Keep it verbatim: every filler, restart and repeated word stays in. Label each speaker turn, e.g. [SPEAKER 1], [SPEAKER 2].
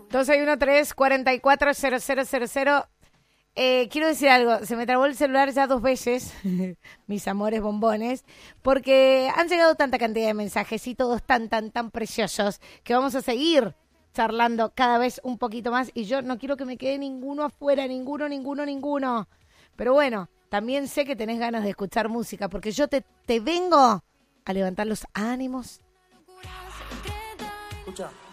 [SPEAKER 1] dos seis uno tres, cuatro cuatro cero cero cero cero. Eh, quiero decir algo, se me trabó el celular ya dos veces, mis amores bombones, porque han llegado tanta cantidad de mensajes y todos tan, tan, tan preciosos que vamos a seguir charlando cada vez un poquito más y yo no quiero que me quede ninguno afuera, ninguno, ninguno, ninguno. Pero bueno, también sé que tenés ganas de escuchar música porque yo te, te vengo a levantar los ánimos.
[SPEAKER 2] Escucha.